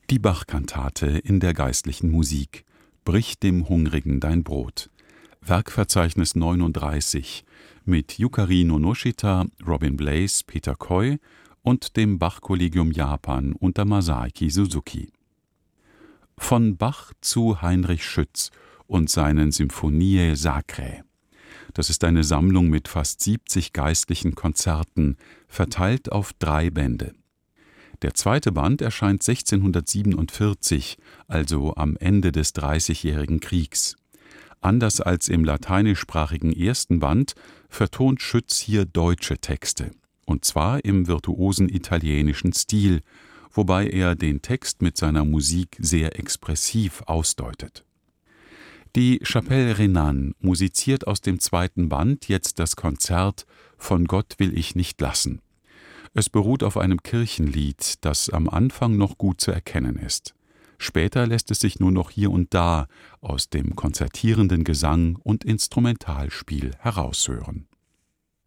Die Bach-Kantate in der geistlichen Musik. Brich dem Hungrigen dein Brot. Werkverzeichnis 39 mit Yukari Nonoshita, Robin Blaze, Peter Coy und dem Bach-Kollegium Japan unter Masaaki Suzuki. Von Bach zu Heinrich Schütz und seinen Symphonie Sacrae. Das ist eine Sammlung mit fast 70 geistlichen Konzerten, verteilt auf 3 Bände. Der zweite Band erscheint 1647, also am Ende des Dreißigjährigen Kriegs. Anders als im lateinischsprachigen ersten Band vertont Schütz hier deutsche Texte, und zwar im virtuosen italienischen Stil, wobei er den Text mit seiner Musik sehr expressiv ausdeutet. Die Chapelle Renan musiziert aus dem zweiten Band jetzt das Konzert »Von Gott will ich nicht lassen«. Es beruht auf einem Kirchenlied, das am Anfang noch gut zu erkennen ist. Später lässt es sich nur noch hier und da aus dem konzertierenden Gesang und Instrumentalspiel heraushören.